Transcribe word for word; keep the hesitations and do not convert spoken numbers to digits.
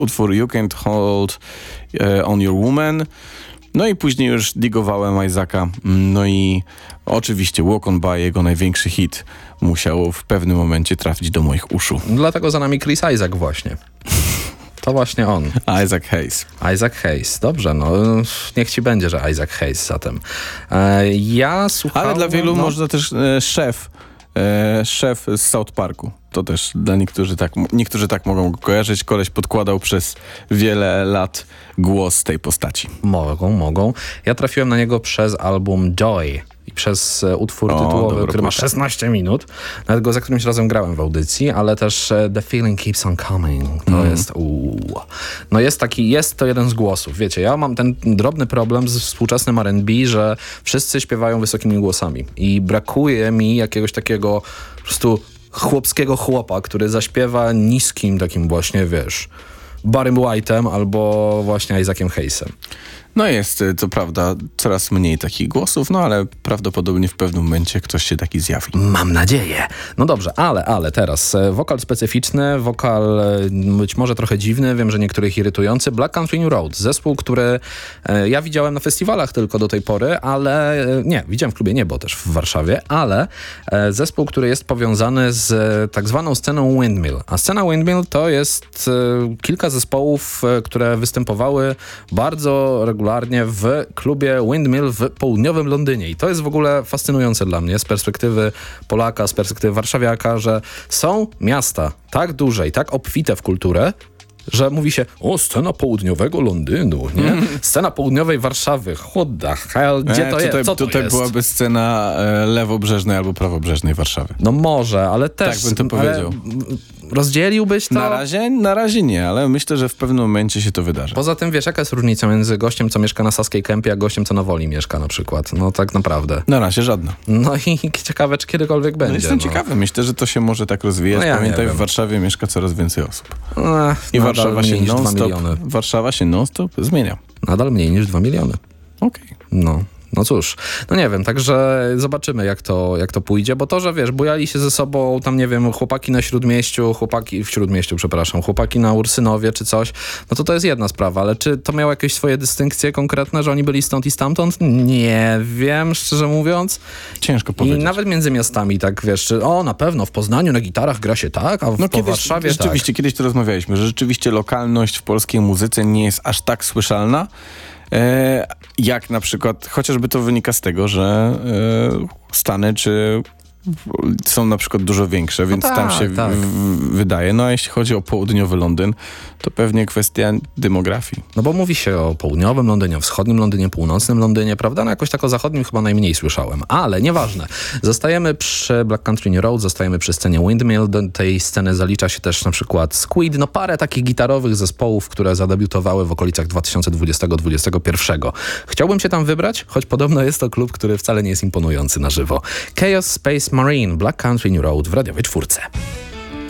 utwór You Can't Hold uh, On Your Woman. No i później już digowałem Isaaca. No i oczywiście Walk On By, jego największy hit, musiał w pewnym momencie trafić do moich uszu. Dlatego za nami Chris Isaak właśnie. To właśnie on. Isaac Hayes. Isaac Hayes. Dobrze, no niech ci będzie, że Isaac Hayes zatem. E, ja słuchałem... Ale dla wielu no, można też e, szef, e, szef z South Parku. To też dla niektórych tak, niektórzy tak mogą go kojarzyć. Koleś podkładał przez wiele lat głos tej postaci. Mogą, mogą. Ja trafiłem na niego przez album Joy i przez e, utwór O, tytułowy, dobra który ma płyta. szesnaście minut. Nawet go za którymś razem grałem w audycji, ale też e, The Feeling Keeps On Coming. To Mm. jest uuu. No jest taki, jest to jeden z głosów. Wiecie, ja mam ten drobny problem z współczesnym R and B, że wszyscy śpiewają wysokimi głosami i brakuje mi jakiegoś takiego po prostu chłopskiego chłopa, który zaśpiewa niskim takim właśnie, wiesz, Barrym White'em albo właśnie Isaaciem Hayesem. No jest, co prawda, coraz mniej takich głosów, no ale prawdopodobnie w pewnym momencie ktoś się taki zjawi. Mam nadzieję. No dobrze, ale, ale teraz e, wokal specyficzny, wokal e, być może trochę dziwny, wiem, że niektórych irytujący. Black Country New Road, zespół, który e, ja widziałem na festiwalach tylko do tej pory, ale e, nie, widziałem w klubie Niebo też w Warszawie, ale e, zespół, który jest powiązany z e, tak zwaną sceną Windmill. A scena Windmill to jest e, kilka zespołów, e, które występowały bardzo regularnie w klubie Windmill w południowym Londynie. I to jest w ogóle fascynujące dla mnie z perspektywy Polaka, z perspektywy warszawiaka, że są miasta tak duże i tak obfite w kulturę, że mówi się, o, scena południowego Londynu, nie? Scena południowej Warszawy, what the hell, gdzie E, to tutaj, jest? Co to tutaj jest? byłaby scena e, lewobrzeżnej albo prawobrzeżnej Warszawy. No może, ale też... Tak bym to powiedział. ale rozdzieliłbyś to? Na razie, na razie nie, ale myślę, że w pewnym momencie się to wydarzy. Poza tym, wiesz, jaka jest różnica między gościem, co mieszka na Saskiej Kępie, a gościem, co na Woli mieszka na przykład? No tak naprawdę. Na razie żadna. No i ciekawe, czy kiedykolwiek będzie. No jestem no. ciekawy, myślę, że to się może tak rozwijać. No ja nie Pamiętaj, wiem. w Warszawie mieszka coraz więcej osób. Ech, I nadal Warszawa się mniej niż dwa non-stop, miliony. Warszawa się non-stop zmienia. Nadal mniej niż dwa miliony. Okej. No. No cóż, no nie wiem, także zobaczymy jak to, jak to pójdzie, bo to, że wiesz, bujali się ze sobą tam, nie wiem, chłopaki na Śródmieściu, chłopaki w Śródmieściu, przepraszam, chłopaki na Ursynowie czy coś, no to to jest jedna sprawa, ale czy to miało jakieś swoje dystynkcje konkretne, że oni byli stąd i stamtąd? Nie wiem, szczerze mówiąc. Ciężko I powiedzieć. nawet między miastami, tak wiesz, czy, o na pewno w Poznaniu na gitarach gra się tak, a w No po kiedyś, Warszawie rzeczywiście, tak. kiedyś to rozmawialiśmy, że rzeczywiście lokalność w polskiej muzyce nie jest aż tak słyszalna, e, jak na przykład, chociażby to wynika z tego, że e, Stany czy są na przykład dużo większe, więc tak, tam się tak. w, w, wydaje. No a jeśli chodzi o południowy Londyn, to pewnie kwestia demografii. No bo mówi się o południowym Londynie, o wschodnim Londynie, północnym Londynie, prawda? No jakoś tak o zachodnim chyba najmniej słyszałem, ale nieważne. Zostajemy przy Black Country New Road, zostajemy przy scenie Windmill. Do tej sceny zalicza się też na przykład Squid, no parę takich gitarowych zespołów, które zadebiutowały w okolicach dwa tysiące dwudziestego do dwudziestego pierwszego. Chciałbym się tam wybrać, choć podobno jest to klub, który wcale nie jest imponujący na żywo. Chaos Space Marine, Black Country New Road w radiowej czwórce.